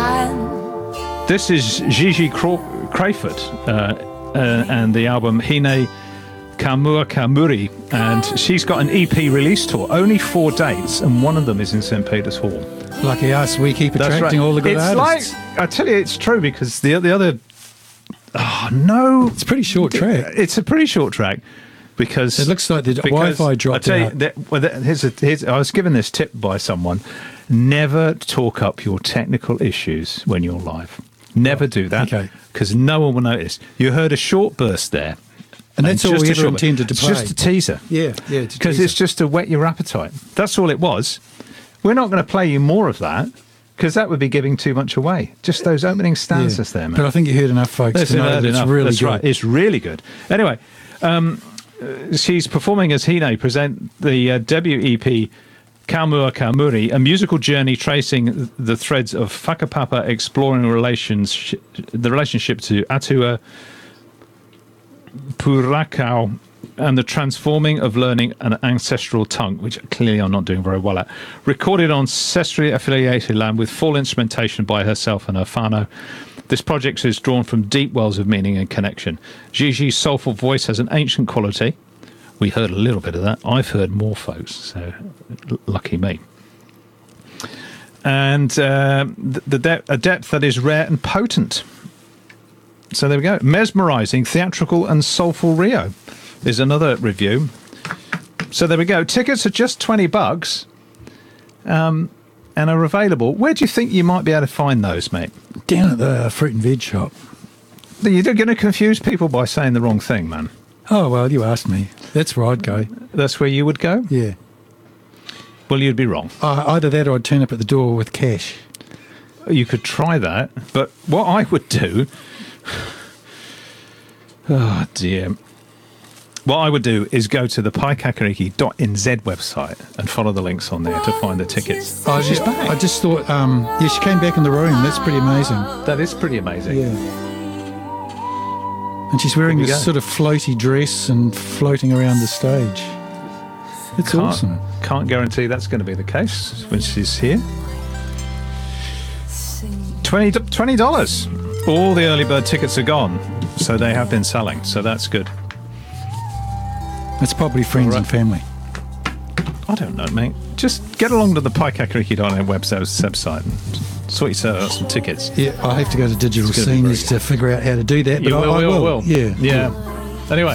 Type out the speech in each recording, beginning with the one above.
This is Gigi Crayford and the album Hine Kamuri, and she's got an EP release tour, only 4 dates, and one of them is in St. Peter's Hall. Lucky us, we keep attracting all the good artists. I tell you, it's true, because the other... Oh, no. It's a pretty short track. It's a pretty short track, because... It looks like the Wi-Fi dropped out. I was given this tip by someone. Never talk up your technical issues when you're live. Never do that, because no one will notice. You heard a short burst there. And that's all we ever intended to play. It's just a teaser. Yeah. Because it's just to whet your appetite. That's all it was. We're not going to play you more of that, because that would be giving too much away. Just those opening stanzas there, man. But I think you heard enough, folks, to know that it's really good. That's right. It's really good. Anyway, she's performing as Hine present the debut EP Kamua Kamuri, a musical journey tracing the threads of Whakapapa, exploring the relationship to Atua Purakau and the transforming of learning an ancestral tongue, which clearly I'm not doing very well at. Recorded on ancestrally affiliated land with full instrumentation by herself and her whānau. This project is drawn from deep wells of meaning and connection. Gigi's soulful voice has an ancient quality. We heard a little bit of that. I've heard more, folks, so lucky me. And a depth that is rare and potent. So there we go. Mesmerising, theatrical and soulful Rio is another review. So there we go. Tickets are just $20 and are available. Where do you think you might be able to find those, mate? Down at the fruit and veg shop. You're going to confuse people by saying the wrong thing, man. Oh, well, you asked me. That's where I'd go. That's where you would go? Yeah. Well, you'd be wrong. Either that or I'd turn up at the door with cash. You could try that, but what I would do... Oh, dear. What I would do is go to the paikakariki.nz website and follow the links on there to find the tickets. Oh, she's back. I just thought, she came back in the room. That's pretty amazing. That is pretty amazing. Yeah. And she's wearing this sort of floaty dress and floating around the stage. It's awesome. Can't guarantee that's going to be the case when she's here. $20. All the early bird tickets are gone, so they have been selling, so that's good. It's probably friends and family. I don't know, mate. Just get along to the paikakariki.net website and sort yourself out some tickets. Yeah, I have to go to Digital Scenes to figure out how to do that, but I will. Yeah. Anyway.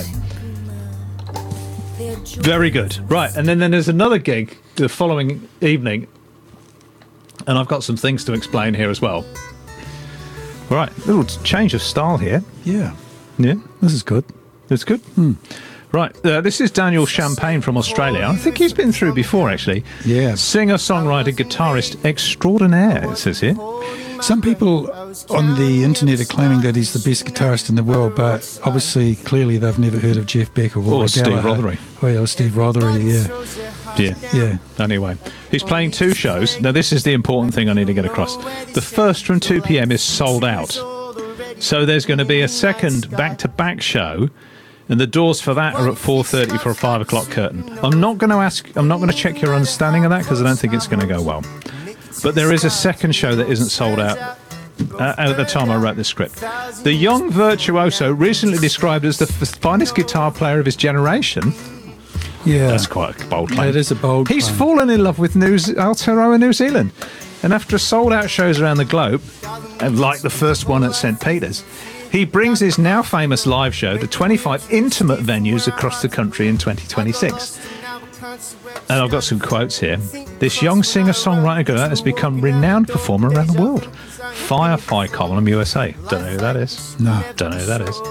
Very good. Right, and then there's another gig the following evening, and I've got some things to explain here as well. Right, a little change of style here. Yeah. This is good. It's good. Right, this is Daniel Champagne from Australia. I think he's been through before, actually. Yeah. Singer, songwriter, guitarist extraordinaire, it says here. Some people on the internet are claiming that he's the best guitarist in the world, but obviously, clearly, they've never heard of Jeff Beck or Steve Rothery. Oh, yeah, Steve Rothery, Yeah. Anyway, he's playing 2 shows. Now, this is the important thing I need to get across. The first from 2 p.m. is sold out. So there's going to be a second back-to-back show, and the doors for that are at 4:30 for a 5 o'clock curtain. I'm not going to check your understanding of that, because I don't think it's going to go well. But there is a second show that isn't sold out at the time I wrote this script. The young virtuoso, recently described as the finest guitar player of his generation. Yeah. That's quite a bold claim. It is a bold claim. He's fallen in love with Aotearoa, New Zealand. And after sold-out shows around the globe, and like the first one at St. Peter's, he brings his now famous live show to 25 intimate venues across the country in 2026. And I've got some quotes here. This young singer-songwriter has become a renowned performer around the world. Firefly Column, USA. Don't know who that is. No. Don't know who that is.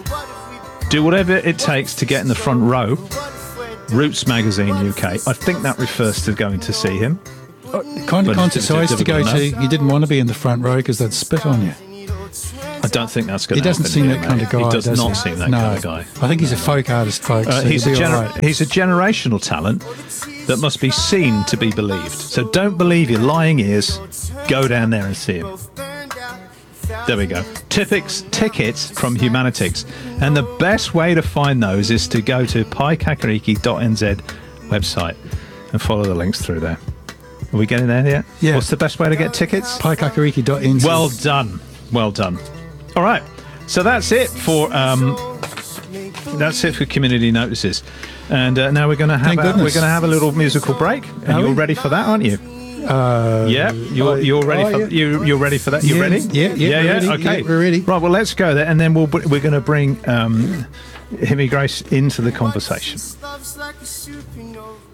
Do whatever it takes to get in the front row. Roots Magazine UK. I think that refers to going to see him. Kind of contest I used to go to. You didn't want to be in the front row because they'd spit on you. I don't think that's going to happen. He doesn't seem that kind of guy. He does not seem that kind of guy. I think he's a folk artist, folks. So he's a generational talent that must be seen to be believed. So don't believe your lying ears. Go down there and see him. There we go. Tickets from Humanitix. And the best way to find those is to go to paikakariki.nz website and follow the links through there. Are we getting there yet? Yeah. What's the best way to get tickets? Paikakariki.nz. Well done. Well done. All right. So that's it for community notices. And now we're going to have a little musical break. And you're ready for that, aren't you? Yeah, you're ready for you're ready for that. You ready? Yeah. Ready. Okay, Yeah, we're ready. Right. Well, let's go there, and then we're going to bring Himmy Grace into the conversation.